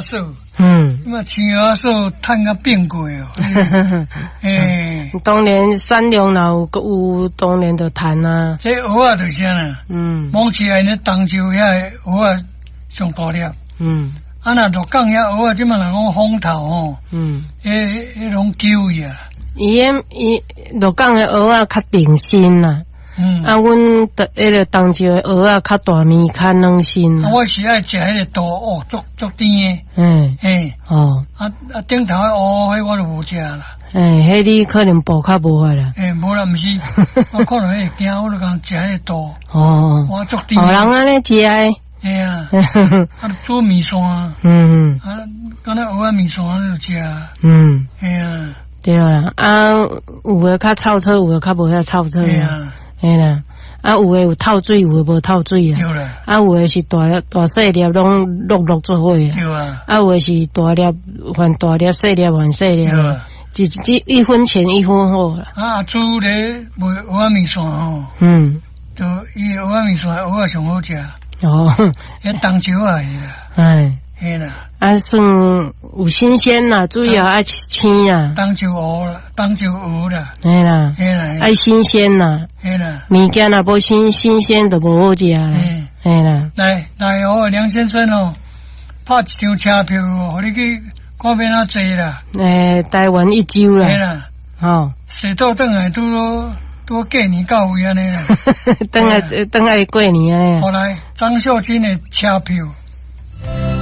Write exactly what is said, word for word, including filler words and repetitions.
素， 嗯， 那么青芽素碳个变过哦，诶， 当然产量若有有当然就赚啊。 这蚵仔就是啦， 嗯， 往起来呢，东洲遐蚵仔上大粒， 嗯， 啊那鹿港遐蚵仔即嘛人讲风头吼， 嗯， 迄迄拢揪伊啊， 伊迄伊鹿港的蚵仔较定心啦。 嗯， 啊，阮的迄个当时的蚵仔较大面，较软心啦。 我是爱食迄个刀哦，足足甜的， 嗯， 诶， 哦， 啊啊顶头的蚵，迄我就无食啦。 诶，迄你可能补较无啊啦。 诶，无啦，毋是，我可能会惊，我就讲食迄个刀， 哦， 我足甜。 好人安尼食诶。 嘿啊，啊做面线， 嗯， 啊，敢若蚵仔面线就食。 嗯， 嘿啊， 对啦，啊，有诶较臭臭，有诶较无遐臭臭。 嘿啊， 嘿啦，啊，有诶有透水，有诶无透水啦。 对啦， 啊，有诶是大大细粒拢落落做伙啊。 对啊， 啊，有诶是大粒换大粒，细粒换细粒。 对啊， 一一一分钱一分货啦。 啊，做咧卖蚵仔面线吼， 嗯， 就伊蚵仔面线蚵仔上好食， 哦， 迄东石啊是啦， 哎， 嘿啦， 啊，算有新鲜啦，主要爱青啦， 东石蚵啦，东石蚵啦， 嘿啦， 嘿啦， 爱新鲜啦， 嘿啦， 物件若无新新鲜就无好食啦， 嗯， 嘿啦， 来来哦，梁先生哦，拍一张车票哦，互你去看要哪坐啦， 诶，台湾一周啦， 嘿啦， 吼， 坐倒转来拄到拄过年到位安尼啦， 等下等下过年安尼啊， 后来张秀清的车票